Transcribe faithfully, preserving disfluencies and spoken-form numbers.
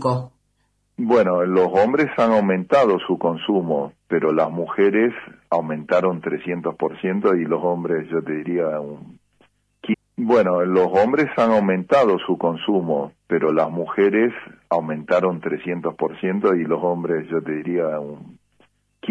México? Bueno, los hombres han aumentado su consumo, pero las mujeres aumentaron trescientos por ciento y los hombres, yo te diría, un... Bueno, los hombres han aumentado su consumo, pero las mujeres aumentaron trescientos por ciento y los hombres, yo te diría, un